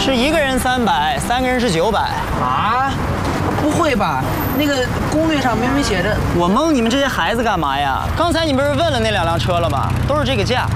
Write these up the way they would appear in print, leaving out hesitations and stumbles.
是一个人300，三个人是900。 啊？不会吧？那个攻略上明明写着。 我蒙你们这些孩子干嘛呀？刚才你不是问了那2辆车了吗？都是这个价。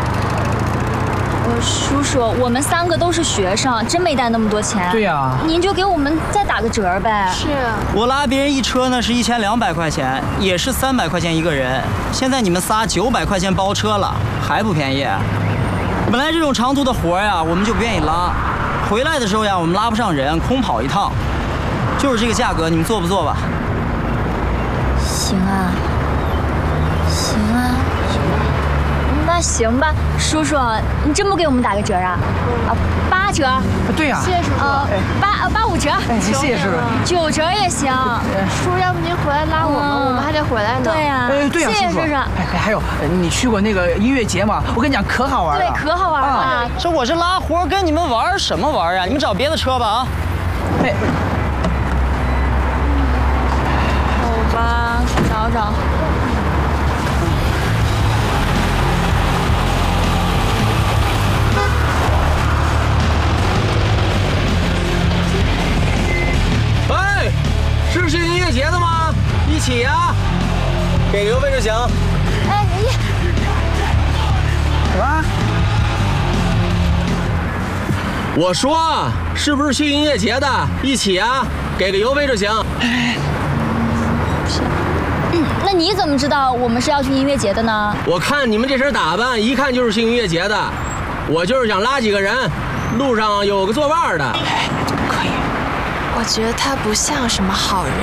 叔叔，我们3个都是学生，真没带那么多钱。 对呀。 您就给我们再打个折呗。 是。 我拉别人一车呢是1200块钱，也是300块钱一个人。现在你们仨900块钱包车了，还不便宜？本来这种长途的活呀，我们就不愿意拉。回来的时候呀，我们拉不上人，空跑一趟。就是这个价格，你们做不做吧？ 行啊，行啊，那行吧，叔叔，你真不给我们打个折啊？8折。 对呀。 谢谢叔叔。 85折。 哎，谢谢叔叔。 9折也行。 叔，要不您回来拉我们，我们还得回来呢。 对呀。 对呀， 谢谢叔叔。 哎，还有，你去过那个音乐节吗？我跟你讲，可好玩了。 对，可好玩了。 这我是拉活，跟你们玩什么玩啊？你们找别的车吧啊！ 哎。 好吧，找找。 哎，是去音乐节的吗？一起呀！给个位置行。 哎，你什么？ 我说，是不是去音乐节的？一起啊，给个油位就行。 那你怎么知道我们是要去音乐节的呢？ 我看你们这身打扮，一看就是去音乐节的。我就是想拉几个人，路上有个作伴的。 我觉得他不像什么好人。